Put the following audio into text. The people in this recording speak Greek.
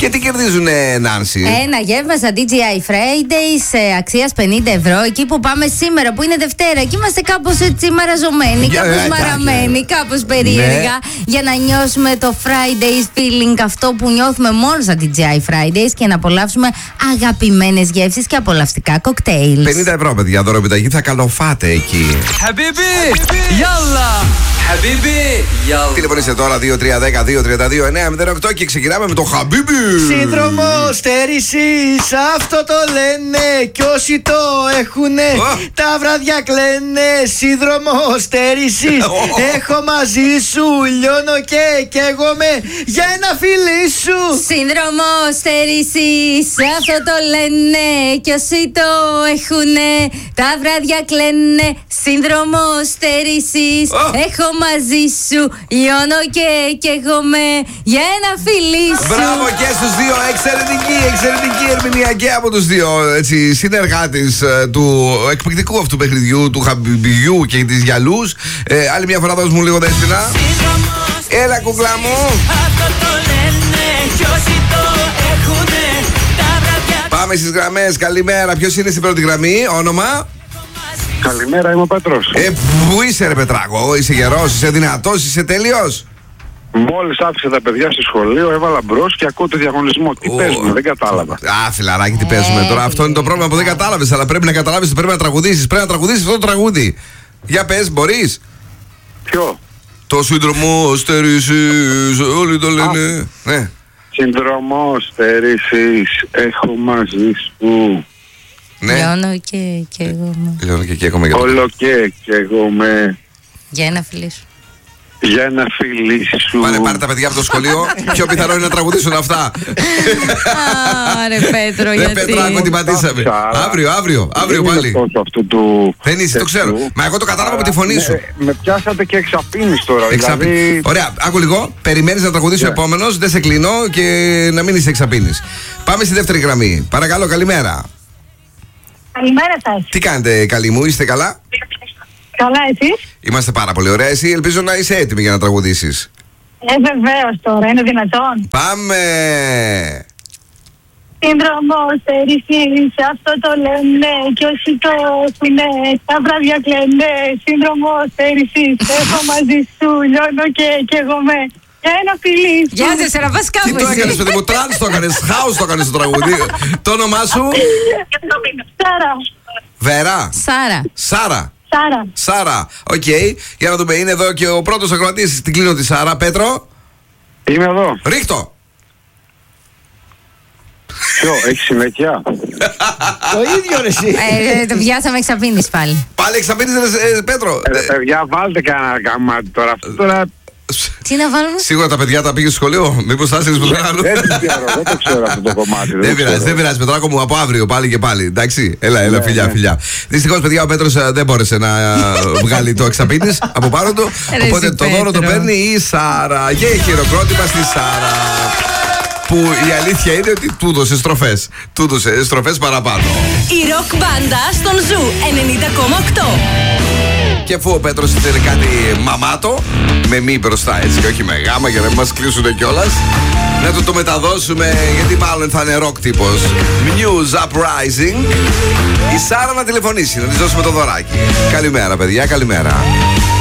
Και τι κερδίζουνε, Νάνση? Ένα γεύμα στα DJI Fridays αξίας 50 ευρώ. Εκεί που πάμε σήμερα, που είναι Δευτέρα, και είμαστε κάπως έτσι μαραζωμένοι, κάπως μαραμένοι, κάπως περίεργα. Για να νιώσουμε το Fridays feeling, αυτό που νιώθουμε μόνο στα DJI Fridays, και να απολαύσουμε αγαπημένες γεύσεις και απολαυστικά κοκτέιλ. 50 ευρώ, παιδιά, δωροπιταγή, θα καλοφάτε εκεί. Χαμπίμπι, γιάλα! Χαμπίμπι, γιάλα! Τηλεφωνήστε τώρα 2-3-10-2-32-9-08 και ξεκινάμε με το Χαμπίμπι. Σύνδρομο στέρησης, αυτό το λένε. Κι όσοι το έχουνε, τα βράδια κλαίνε. Σύνδρομο στέρησης, έχω μαζί σου. Λιώνω και καίγομαι για ένα φιλί σου. Σύνδρομο στέρησης, αυτό το λένε. Κι όσοι το έχουνε, τα βράδια κλαίνε. Σύνδρομο στέρησης, έχω μαζί σου. Λιώνω και καίγομαι για ένα φιλί σου. Μπράβο και στους δύο, εξαιρετική ερμηνεία και από τους δύο συνεργάτες του εκπληκτικού αυτού παιχνιδιού, του Χαμπιμπιού και της Γυαλούς. Άλλη μια φορά δώσ' μου λίγο Δέσποινα. Έλα κουκλά μου. Πάμε στις γραμμές, καλημέρα. Ποιος είναι στην πρώτη γραμμή, όνομα? Καλημέρα, είμαι ο Πέτρος. Πού είσαι ρε Πετράκο, είσαι γερός, είσαι δυνατός, είσαι τέλειος? Μόλις άφησα τα παιδιά στο σχολείο, έβαλα μπρος και ακούω το διαγωνισμό. Τι παίζουμε, δεν κατάλαβα. Α, φιλαράκι, τι παίζουμε τώρα. Αυτό είναι το πρόβλημα που δεν κατάλαβες. Αλλά πρέπει να καταλάβεις ότι πρέπει να τραγουδήσεις. Πρέπει να τραγουδήσεις αυτό το τραγούδι. Για πες, μπορείς? Ποιο? Το σύνδρομο στερήσεις, όλοι το λένε. Ναι. Σύνδρομο στερήσεις, έχω μαζί σου. Ναι. Λιώνω και καίγομαι. Λιώνω και καίγομαι. Όλο και καίγομαι. Για ένα φιλί σου. Για ένα φιλί σου. Πάρε τα παιδιά από το σχολείο. Πιο πιθανό είναι να τραγουδήσουν αυτά. Άρε Πέτρο, γιατί? Πετράκο, την πατήσαμε. Αύριο πάλι. Δεν είσαι, το ξέρω. Μα εγώ το κατάλαβα από τη φωνή σου. Με πιάσατε και εξαπίνεις τώρα. Δηλαδή... Ωραία, άκου λίγο. Περιμένεις να τραγουδήσει ο επόμενος, δεν σε κλείνω και να μην είσαι εξαπίνεις. Πάμε στη δεύτερη γραμμή. Παρακαλώ, καλημέρα. Καλημέρα σας. Τι κάνετε, καλή μου, είστε καλά? Καλά, εσείς? Είμαστε πάρα πολύ ωραία. Εσύ ελπίζω να είσαι έτοιμη για να τραγουδήσεις. Βεβαίως τώρα, είναι δυνατόν. Πάμε! Σύνδρομο στερήσεις, αυτό το λένε. Κι όσοι το έχουνε, τα βράδια κλαίνε. Σύνδρομο στερήσεις, έχω μαζί σου. Λιώνω και καίγομαι για ένα φιλί σου. Γεια σας, να πας κάπου. Τι το έκανες, παιδί μου, τρανς το έκανες, χάος το έκανες το τραγούδι. Το όνομά σου? Σάρα. Βέρα. Σάρα. Σάρα, οκ. Για να δούμε, είναι εδώ και ο πρώτος ακροατής. Την κλείνω τη Σάρα. Πέτρο. Είμαι εδώ. Ρίχτω. Ποιο, έχει συνέχεια? Το ίδιο ρε εσύ. Το πιάσαμε εξαπίνεις πάλι. Πάλι εξαπίνεις, Πέτρο. Παιδιά, βάλτε κανένα καμάτι τώρα. Αυτό τώρα... Τι να βάλουμε? Σίγουρα τα παιδιά τα πήγε στο σχολείο. Μήπως θα έρθεις πουθενά άλλο? Δεν το ξέρω αυτό το κομμάτι. Δεν πειράζει, Πετράκο μου, από αύριο πάλι και πάλι. Εντάξει, έλα, φιλιά. Δυστυχώς, παιδιά, ο Πέτρος δεν μπόρεσε να βγάλει το εξαπίνης από πάνω του. Οπότε το δώρο το παίρνει η Σάρα. Και χειροκρότημα στη Σάρα. Που η αλήθεια είναι ότι του έδωσε στροφές παραπάνω. Η ροκ μπάντα στον Ζου 90,8. Και αφού ο Πέτρος ήθελε κάτι μαμάτο, με μη μπροστά έτσι και όχι με γάμα για να μην μας κλείσουνε κιόλας, να του το μεταδώσουμε, γιατί μάλλον θα είναι ροκ τύπος. News Uprising. Η Σάρα να τηλεφωνήσει, να της δώσουμε το δωράκι. Καλημέρα παιδιά, καλημέρα.